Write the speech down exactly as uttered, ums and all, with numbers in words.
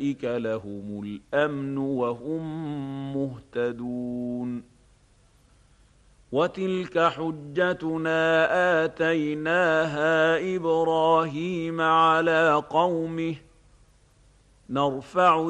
أولئك لهم الأمن وهم مهتدون. وتلك حجتنا آتيناها إبراهيم على قومه نرفع